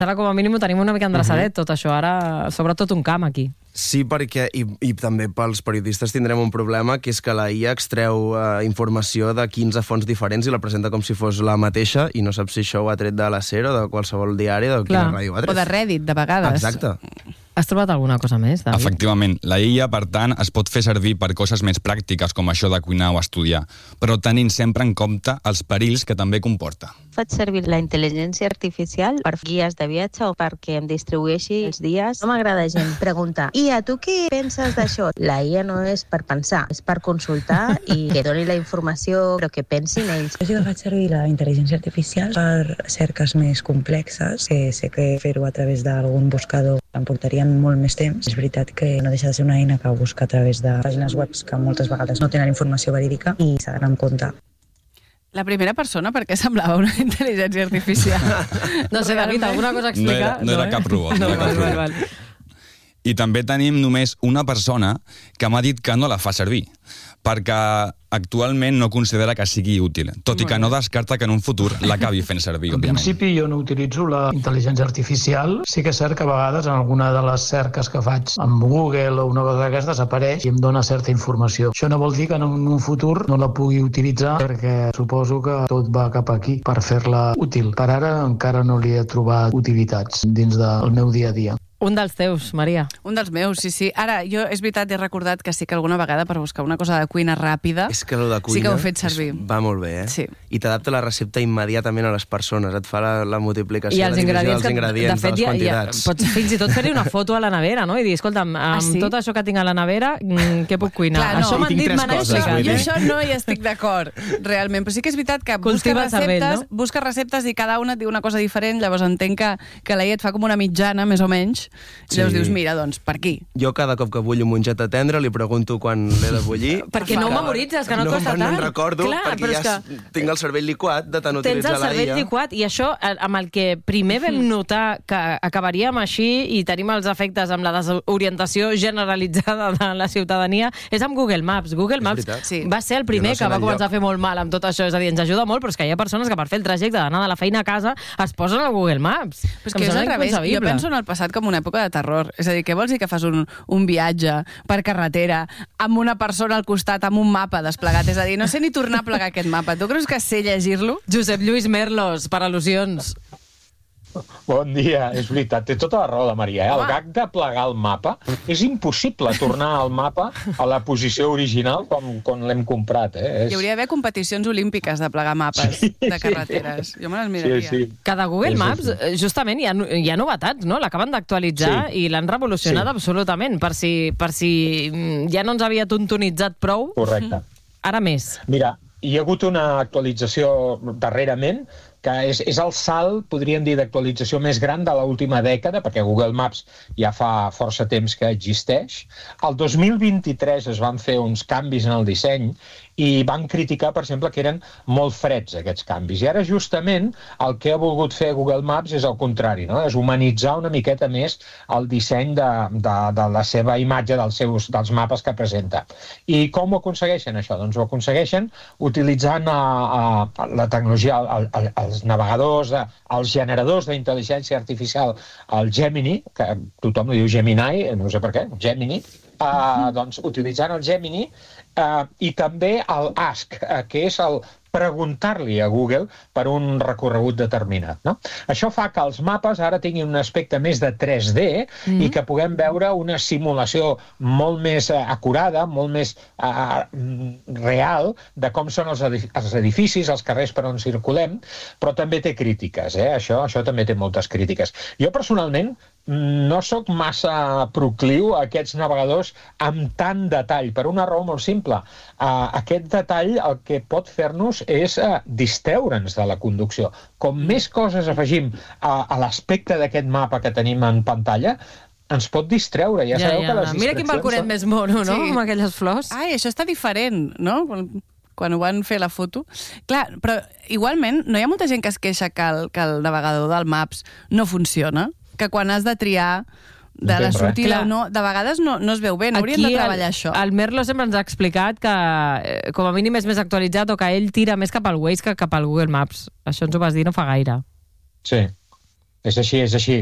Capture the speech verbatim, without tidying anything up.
Ara com a mínim ho tenim una mica endreçadet, tot això. Ara, sobretot un camp aquí. Sí, perquè, i, i també pels periodistes tindrem un problema, que és que la I A extreu eh, informació de quinze fonts diferents i la presenta com si fos la mateixa, i no saps si això ho ha tret de la SER o de qualsevol diari o de quina ràdio ho ha tret. O de Reddit, de vegades. Exacte. Has trobat alguna cosa més, David? Efectivament. La I A, per tant, es pot fer servir per coses més pràctiques, com això de cuinar o estudiar, però tenint sempre en compte els perills que també comporta. Faig servir la intel·ligència artificial per guies de viatge o perquè em distribueixi els dies. No m'agrada gent preguntar, i a tu què penses d'això? La I A no és per pensar, és per consultar i que doni la informació, però que pensin ells. Jo sí que faig servir la intel·ligència artificial per cerques més complexes, que sé que fer-ho a través d'algun buscador em portaria molt més temps. És veritat que no deixa de ser una eina que busca a través de pàgines web que moltes vegades no tenen informació verídica i s'ha d'anar en compte. La primera persona, per què semblava una intel·ligència artificial? No sé, David, alguna cosa a explicar? No era, no era eh? cap robot. No, no, era cap val, robot. val, val. I també tenim només una persona que m'ha dit que no la fa servir, perquè actualment no considera que sigui útil, tot i que no descarta que en un futur l'acabi fent servir, En òbviament. principi jo no utilitzo la intel·ligència artificial. Sí que és cert que a vegades en alguna de les cerques que faig amb Google o una cosa d'aquestes apareix i em dona certa informació. Això no vol dir que en un futur no la pugui utilitzar, perquè suposo que tot va cap aquí per fer-la útil. Per ara encara no li he trobat utilitats dins del meu dia a dia. Un dels teus, Maria. Un dels meus, sí, sí. Ara, jo és veritat, he recordat que sí que alguna vegada per buscar una cosa de cuina ràpida És que allò de cuina sí que ho he fet servir. és, va molt bé, eh? Sí. I t'adapta la recepta immediatament a les persones, et fa la, la multiplicació, I els la divisió ingredients, dels que, ingredients, de fet, de les ja, ja, quantitats. pots fins i tot fer-hi una foto a la nevera, no? I dir, escolta'm, amb Ah, sí? tot això que tinc a la nevera, mm, què puc cuinar? Clar, no. Això I m'han tinc dit, tres m'han coses, explicat. vull Jo dir. això no hi estic d'acord, realment. Però sí que és veritat que busca Cultiva el cervell, receptes, no? busca receptes i cada una et diu una cosa diferent, llavors entenc que, que la I A et fa com una mitjana, més o menys, i llavors Sí. dius, mira, doncs, per aquí. Jo cada cop que bullo mongeta tendra li pregunto quan l'he de bullir. Perquè no ho memoritzes, que no, no costa no tant. en recordo, Clar, perquè però és ja que tinc el cervell liquat de tant tens utilitzar el la I cervell A. liquat, i això, eh, amb el que primer vam notar que acabaríem així i tenim els efectes amb la desorientació generalitzada de la ciutadania, és amb Google Maps. Google Maps veritat. Sí. va ser el primer Jo no sé que va enlloc. començar a fer molt mal amb tot això. És a dir, ens ajuda molt, però és que hi ha persones que per fer el trajecte d'anar de la feina a casa es posen al Google Maps. Però és Em que és sembla al revés. Jo inconcebible. penso en el passat com una època de terror. És a dir, què vols dir que fas un, un viatge per carretera amb una persona al costat, amb un mapa desplegat? És a dir, no sé ni tornar a plegar aquest mapa. Tu creus que sé llegir-lo? Josep Lluís Merlos, per al·lusions. Bon dia, és veritat, té tota la raó la Maria. Eh? El gag de plegar el mapa, és impossible tornar al mapa a la posició original com, com l'hem comprat. Eh? És... Hi hauria d'haver competicions olímpiques de plegar mapes Sí, de carreteres. Jo me les miraria. Sí, sí. Que de Google Sí, sí, Maps, sí. justament, hi ha, hi ha novetats, no? L'acaben d'actualitzar Sí. i l'han revolucionat Sí. absolutament, per si, per si mm, ja no ens havia tontonitzat prou, Correcte. ara més. Mira, hi ha hagut una actualització darrerament que és, és el salt, podríem dir, d'actualització més gran de l'última dècada, perquè Google Maps ja fa força temps que existeix. El dos mil vint-i-tres es van fer uns canvis en el disseny i van criticar, per exemple, que eren molt freds aquests canvis. I ara, justament, el que ha volgut fer Google Maps és el contrari, no? És humanitzar una miqueta més el disseny de, de, de la seva imatge, dels, seus, dels mapes que presenta. I com ho aconsegueixen, això? Doncs ho aconsegueixen utilitzant a, a, la tecnologia, el, el, els navegadors, de, els generadors d'intel·ligència artificial, el Gemini, que tothom li diu Gemini, no sé per què, Gemini, uh, doncs utilitzant el Gemini, Uh, i també el Ask, uh, que és el preguntar-li a Google per un recorregut determinat. No? Això fa que els mapes ara tinguin un aspecte més de tres D mm-hmm. i que puguem veure una simulació molt més uh, acurada, molt més uh, real de com són els, edif els edificis, els carrers per on circulem, però també té crítiques. Eh? Això, això també té moltes crítiques. Jo, personalment, no sóc massa procliu a aquests navegadors amb tant detall, per una raó molt simple. Uh, aquest detall el que pot fer-nos és uh, distreure'ns de la conducció. Com més coses afegim a, a l'aspecte d'aquest mapa que tenim en pantalla, ens pot distreure. Ja, ja sabeu ja. que les Mira quin balconet són... més mono, no? Sí. Amb aquelles flors. Ai, això està diferent, no? Quan ho van fer la foto. Clar, però igualment no hi ha molta gent que es queixa que el, que el navegador del Maps no funciona? Que quan has de triar de la sortida o no, de vegades no, no es veu bé, no hauríem de treballar el, això. El Merlo sempre ens ha explicat que eh, com a mínim és més actualitzat o que ell tira més cap al Waze que cap al Google Maps. Això ens ho vas dir no fa gaire. Sí. És així, és així.